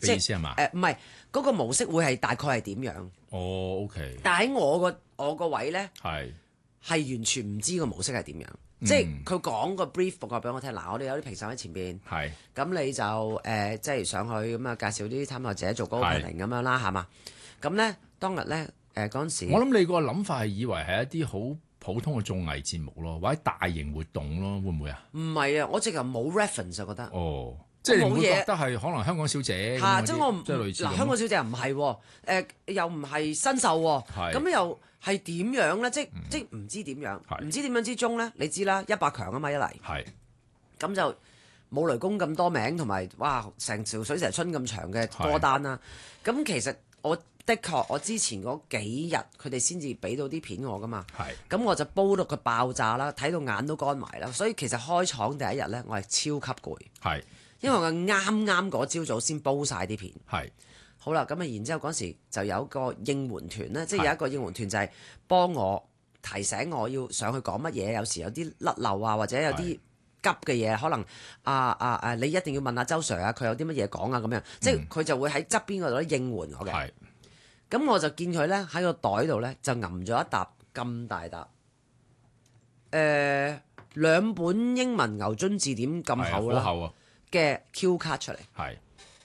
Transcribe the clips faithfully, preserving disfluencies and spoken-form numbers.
嘅意思係嘛？ 誒唔係嗰個模式會係大概係點樣？ 哦，OK， 但喺我個我個位咧係係完全唔知個模式係點樣。 嗯即係佢講個 brief 報告俾我聽，嗱，我哋有啲評審喺前邊， 係咁你就誒、呃、即係上去咁啊，介紹啲參賽者做嗰個評評咁樣啦，係嘛？咁咧當日咧誒嗰陣時， 我諗你個諗法係以為係一啲好普通嘅綜藝節目咯，或者大型活動咯，會唔會啊？ 唔係啊，我直頭冇 reference 啊，覺得哦，即係你唔會冇嘢覺得係可能香港小姐嚇， 咁嗰啲即係我唔即係類似咁嗱香港小姐又唔係喎，誒又唔係新秀喎， 係咁又係點樣咧？即即係唔知點樣， 係唔知點樣之中咧，你知啦，一百強啊嘛一嚟， 係咁就冇雷公咁多名，同埋哇成條水蛇春咁長嘅歌單啦。咁其實我的確我之前嗰幾日佢哋先至俾到啲片我噶嘛， 係咁我就煲到佢爆炸啦，睇到眼都乾埋啦。所以其實開廠第一日咧，我係超級攰， 係因為我啱啱嗰朝早先煲晒啲片。 係好啦，咁啊，然之後嗰時就有個應援團咧，即係有一個應援團就係幫我提醒我要上去講乜嘢，有時有啲甩漏啊，或者有啲急嘅嘢，可能啊啊啊，你一定要問下周 Sir 啊，佢有啲乜嘢講啊咁樣，即係佢就會喺側邊嗰度咧應援我嘅。 係咁我就見佢咧喺個袋度咧就揞咗一沓咁大沓，誒、呃、兩本英文牛津字典咁厚啦好厚啊， 嘅 Q 卡出嚟。 係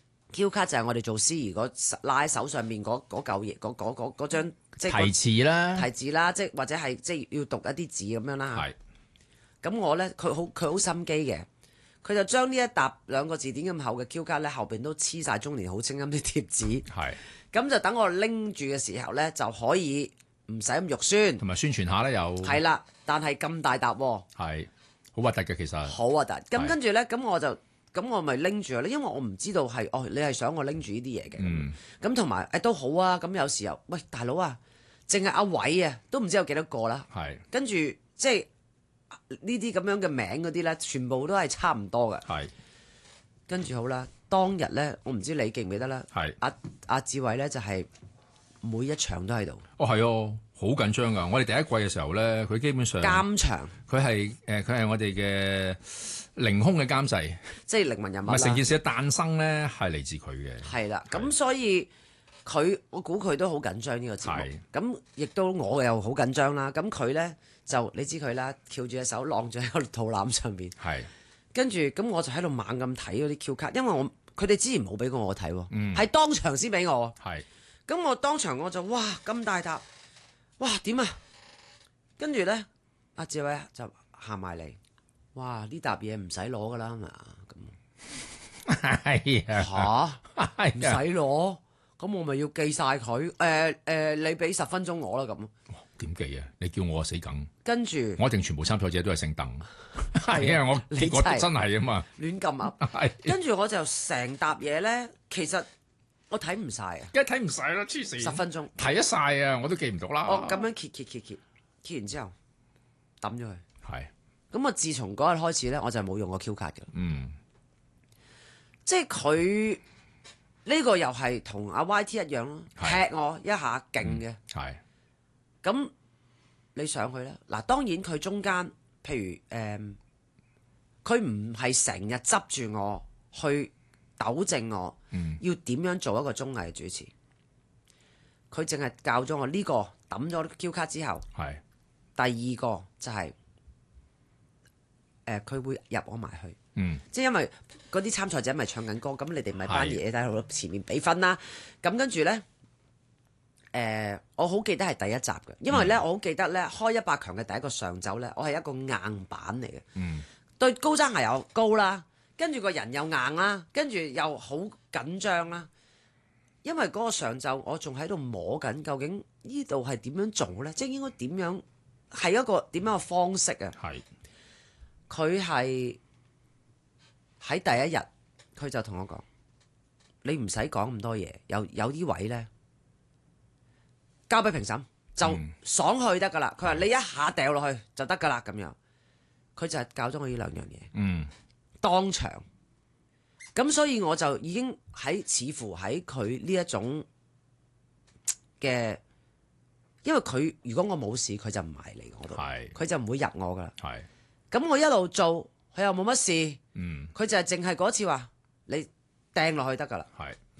Q 卡就係我哋做司儀嗰拉喺手上面嗰嗰嚿嘢，嗰嗰嗰嗰張即係題詞啦， 題字啦，即係或者係即係要讀一啲字咁樣啦。 係咁我咧佢好佢好心機嘅，佢就將呢一沓兩個字典咁厚嘅 Q 卡咧後邊都黐晒中年好清音啲貼紙， 係咁就等我拎住嘅時候咧就可以唔使咁肉酸。 同埋宣傳下咧又係啦，但係咁大沓喎， 係好核突嘅其實好核突。 係咁跟住咧，咁我就咁我咪拎住咧，因為我唔知道係哦，你係想我拎住呢啲嘢嘅。 嗯咁同埋誒都好啊，咁有時候喂大佬啊，淨係阿偉啊，都唔知有幾多個啦。 係跟住即係呢啲咁樣嘅名嗰啲咧，全部都係差唔多嘅。 係跟住好啦，當日咧，我唔知你記唔記得啦。 係阿阿志偉咧就係、每一場都喺度哦係哦，好緊張噶！我哋第一季嘅時候咧，佢基本上監場， 佢係誒佢係我哋嘅凌空嘅監製， 即係靈魂人物唔係成啦。 件事嘅誕生咧係嚟自佢嘅。 係啦，咁所以佢我估佢都好緊張呢個節目係。 咁亦都我又好緊張啦。咁佢咧就你知佢啦，翹住隻手晾住喺個肚腩上邊。 係跟住咁我就喺度猛咁睇嗰啲 Q 卡，因為我佢哋之前冇俾過我睇喎，係、 嗯當場先俾我。 係咁我當場我就哇咁大沓，哇點啊！跟住咧，阿志偉就行埋嚟，哇呢沓嘢唔使攞噶啦嘛，咁係啊吓唔使係啊攞，咁我咪要記晒佢。誒、誒，你俾十分鐘我啦咁。 點記啊？你叫我死梗， 跟住我一定全部參賽者都係姓鄧，係啊！我你結果真係真係啊嘛， 亂撳噏， 係跟住我就成沓嘢咧，其實我睇唔晒啊， 梗係睇唔晒啦，黐線！ 十分鐘。 睇得晒啊，我都記唔到啦。 我咁樣揭揭揭揭揭完之後抌咗佢。 係咁我自從嗰日開始咧，我就冇用過 Q 卡嘅。 嗯即係佢呢個又係同阿 Y T 一樣咯， 係踢我一下勁嘅。 係咁、你上去啦，嗱當然佢中間，譬如誒，佢唔係成日執住我去糾正我， 嗯要點樣做一個綜藝主持。佢淨係教咗我呢、個抌咗 Q 卡之後， 係第二個就係、誒佢會入我埋去。 嗯即係因為嗰啲參賽者咪唱緊歌，咁你哋咪班係爺喺度前面俾分啦。咁跟住呢，誒、我好記得係第一集嘅，因為呢，我好記得呢，開一百強嘅第一個上晝呢，我係一個硬板嚟嘅， 嗯對高踭鞋又高啦，跟住個人又硬啦，跟住又好緊張啦。因為嗰個上晝我仲喺度摸緊，究竟呢度係點樣做呢？即係應該點樣係一個點樣嘅方式啊？ 係佢係。喺第一日，佢就同我講：你唔使講咁多嘢，有有啲位呢，交俾評審就嗯爽去得噶啦。佢話你一下掉落去就得噶啦咁樣。佢就係教咗我呢兩樣嘢， 嗯當場。咁所以我就已經喺似乎喺佢呢一種嘅，因為佢如果我冇事，佢就唔埋嚟我度， 係佢就唔會入我噶啦。 係咁我一路做，佢又冇乜事。 嗯佢就係淨係嗰次話你掟落去得㗎啦， 係